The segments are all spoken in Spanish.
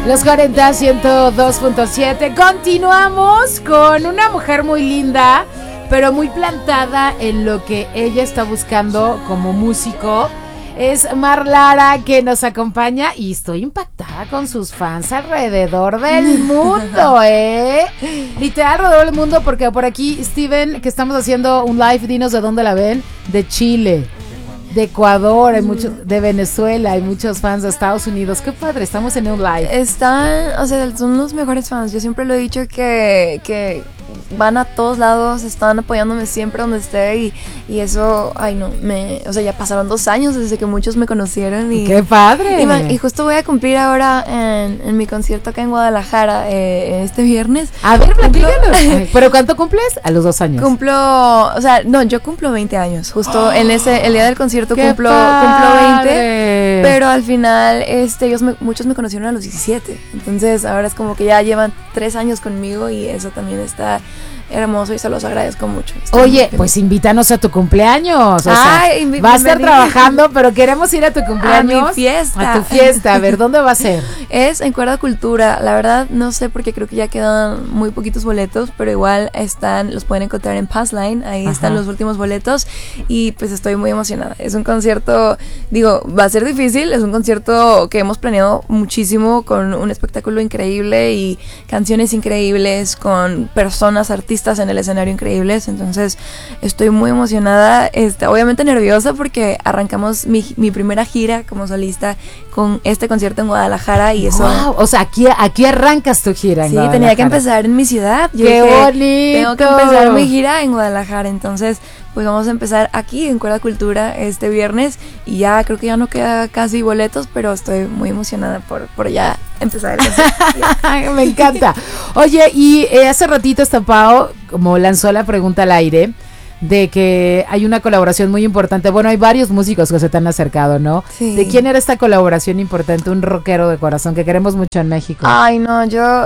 Los 40 102.7. Continuamos con una mujer muy linda, pero muy plantada en lo que ella está buscando como músico. Es Mar Lara, que nos acompaña, y estoy impactada con sus fans alrededor del mundo, literal alrededor del mundo, porque por aquí Steven, que estamos haciendo un live, dinos de dónde la ven, de Chile, de Ecuador, hay muchos, de Venezuela, hay muchos fans de Estados Unidos. Qué padre, estamos en un live. Están, o sea, son los mejores fans. Yo siempre lo he dicho que van a todos lados, están apoyándome siempre donde esté y eso, ay no, o sea, ya pasaron 2 años desde que muchos me conocieron y ¡qué padre! Y justo voy a cumplir ahora en mi concierto acá en Guadalajara este viernes. A ver, platícanos. ¿Pero cuánto cumples? A los 2 años. O sea, no, yo cumplo 20 años, justo el día del concierto cumplo 20, pero al final muchos me conocieron a los 17, entonces ahora es como que ya llevan 3 años conmigo y eso también está hermoso y se los agradezco mucho. Oye, pues invítanos a tu cumpleaños. O sea, va a estar trabajando, pero queremos ir a tu cumpleaños. A mi fiesta. A tu fiesta. A ver, ¿dónde va a ser? Es en Cuerda Cultura. La verdad, no sé porque creo que ya quedan muy poquitos boletos, pero igual los pueden encontrar en Passline. Ahí están los últimos boletos y pues estoy muy emocionada. Es un concierto, va a ser difícil. Es un concierto que hemos planeado muchísimo, con un espectáculo increíble y canciones increíbles, con personas, artistas en el escenario increíbles, entonces estoy muy emocionada, obviamente nerviosa porque arrancamos mi primera gira como solista con este concierto en Guadalajara y eso. Wow, o sea, aquí arrancas tu gira en Guadalajara. Sí, tenía que empezar en mi ciudad. ¡Qué bonito! Tengo que empezar mi gira en Guadalajara, entonces pues vamos a empezar aquí en Cuerda Cultura este viernes y ya creo que ya no queda casi boletos, pero estoy muy emocionada por ya empezar el concierto. Me encanta. Oye, y hace ratito Pao como lanzó la pregunta al aire de que hay una colaboración muy importante. Bueno, hay varios músicos que se te han acercado, ¿no? Sí. ¿De quién era esta colaboración importante? Un rockero de corazón que queremos mucho en México. Ay, no, yo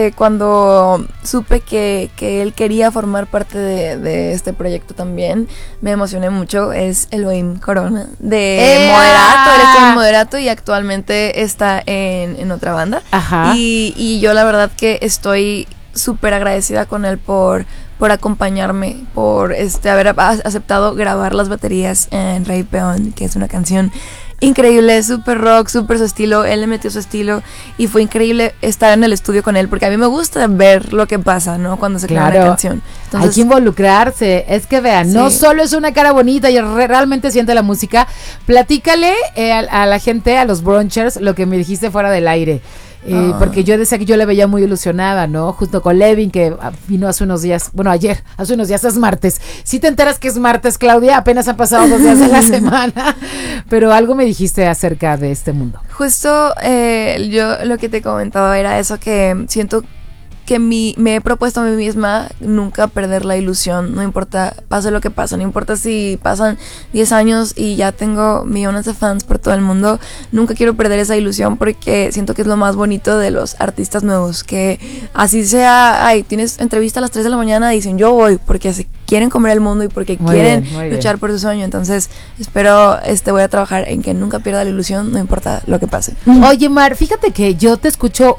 cuando supe que él quería formar parte de este proyecto también, me emocioné mucho. Es Elohim Corona de Moderato. Él estuvo en Moderato y actualmente está en otra banda. Ajá. Y yo la verdad que estoy súper agradecida con él por acompañarme, por haber aceptado grabar las baterías en Rey Peón, que es una canción increíble, súper rock, súper su estilo. Él le metió su estilo y fue increíble estar en el estudio con él, porque a mí me gusta ver lo que pasa, ¿no? Cuando se crea una canción. Entonces, hay que involucrarse. Es que vean, no solo es una cara bonita y realmente siente la música. Platícale a la gente, a los brunchers, lo que me dijiste fuera del aire. Porque yo decía que yo le veía muy ilusionada, ¿no? Junto con Levin, que vino hace unos días, hace unos días, es martes. Si te enteras que es martes, Claudia, apenas han pasado 2 días de la semana, pero algo me dijiste acerca de este mundo. Justo yo lo que te comentaba era eso, que siento que me he propuesto a mí misma nunca perder la ilusión, no importa, pase lo que pase, no importa si pasan 10 años y ya tengo millones de fans por todo el mundo, nunca quiero perder esa ilusión, porque siento que es lo más bonito de los artistas nuevos, que así sea, tienes entrevista a las 3 de la mañana, dicen yo voy, porque se quieren comer el mundo y porque quieren luchar por su sueño. Entonces espero, voy a trabajar en que nunca pierda la ilusión, no importa lo que pase. Oye, Mar, fíjate que yo te escucho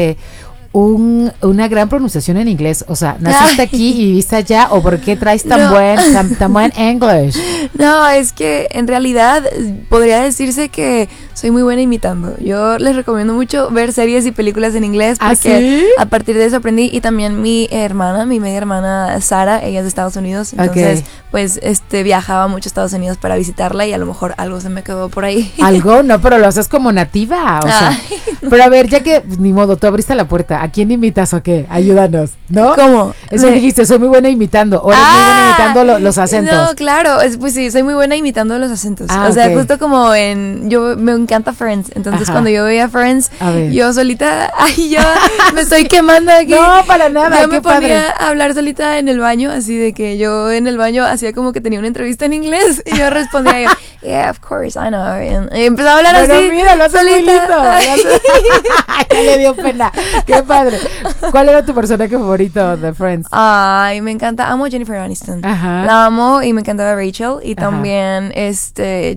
una gran pronunciación en inglés. O sea, ¿naciste aquí y viviste allá? ¿O por qué traes tan buen English? No, es que en realidad podría decirse que soy muy buena imitando. Yo les recomiendo mucho ver series y películas en inglés, porque a partir de eso aprendí. Y también mi media hermana Sara, ella es de Estados Unidos, entonces pues viajaba mucho a Estados Unidos para visitarla y a lo mejor algo se me quedó por ahí. Algo, no, pero lo haces como nativa, o sea. No. Pero a ver, ya que ni modo, tú abriste la puerta, ¿a quién imitas o qué? Ayúdanos, ¿no? ¿Cómo? Eso dijiste, soy muy buena imitando, o eres muy buena imitando los acentos. No, claro, pues sí, soy muy buena imitando los acentos. O sea, justo como yo me encanta Friends, entonces cuando yo veía Friends, yo solita, yo me estoy quemando aquí. No, para nada. Yo me ponía a hablar solita en el baño, así de que yo en el baño hacía como que tenía una entrevista en inglés y yo respondía yeah, of course, I know. Y empezaba a hablar así. Pero mira, lo hace muy lindo. Ya le dio pena. Qué padre. ¿Cuál era tu personaje favorito de Friends? Ay, me encanta, amo a Jennifer Aniston. Ajá. La amo y me encantaba Rachel y también Joey.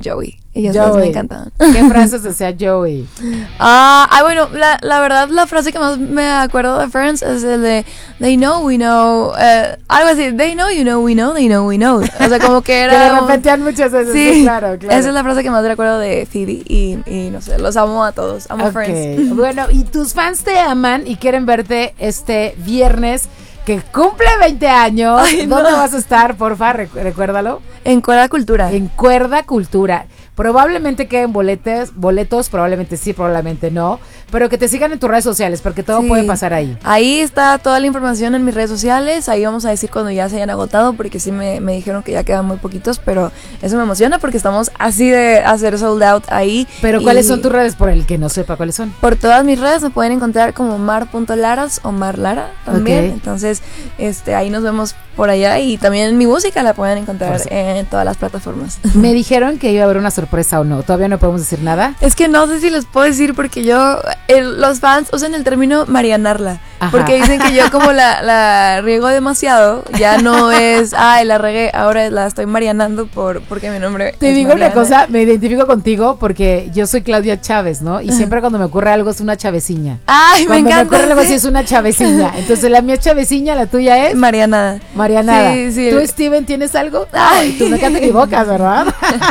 Ellas dos me encantaban. ¿Qué frases decía Joey? Bueno, la verdad, la frase que más me acuerdo de Friends es el de They know, we know. Algo así, they know, you know, we know, they know, we know. O sea, como que era. Que lo repetían muchas veces. Sí, claro. Esa es la frase que más recuerdo de Phoebe. Y no sé, los amo a todos. Amo Friends. Bueno, y tus fans te aman y quieren verte este viernes, que cumple 20 años. Ay, ¿dónde vas a estar, porfa? Recuérdalo. En Cuerda Cultura. En Cuerda Cultura. Probablemente queden boletos, probablemente sí, probablemente no, pero que te sigan en tus redes sociales, porque todo puede pasar ahí. Ahí está toda la información en mis redes sociales, ahí vamos a decir cuando ya se hayan agotado, porque sí me dijeron que ya quedan muy poquitos, pero eso me emociona porque estamos así de hacer sold out ahí. Pero ¿cuáles son tus redes? Por el que no sepa cuáles son. Por todas mis redes me pueden encontrar como mar.laras o marlara también, entonces ahí nos vemos por allá, y también mi música la pueden encontrar en todas las plataformas. Me dijeron que iba a haber una sorpresa o no, todavía no podemos decir nada. Es que no sé si les puedo decir porque los fans usan el término marianarla. Ajá. Porque dicen que yo como la riego demasiado, ya no es, la regué, ahora la estoy marianando porque mi nombre Te digo Mariana. Una cosa, me identifico contigo porque yo soy Claudia Chávez, ¿no? Y siempre cuando me ocurre algo es una chaveciña. Ay, cuando me encanta. Cuando me ocurre algo así es una chaveciña. Entonces la mía es chaveciña, la tuya es Marianada. Sí. ¿Tú, Steven, tienes algo? Ay, tú nunca te equivocas, ¿verdad?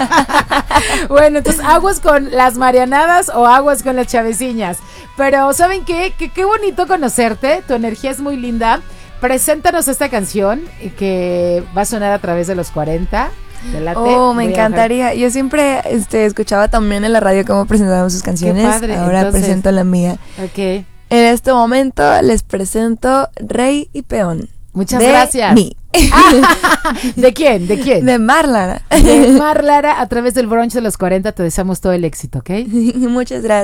Bueno, entonces aguas con las marianadas o aguas con las chaveciñas. Pero ¿saben qué? Qué bonito conocerte, tu energía es muy linda. Preséntanos esta canción que va a sonar a través de los 40. Me encantaría. Yo siempre escuchaba también en la radio cómo presentaban sus canciones. Qué padre. Ahora presento la mía. Ok. En este momento les presento Rey y Peón. Muchas gracias. ¿De quién? De Mar Lara. De Mar Lara, a través del brunch de los 40 te deseamos todo el éxito, ¿ok? Muchas gracias.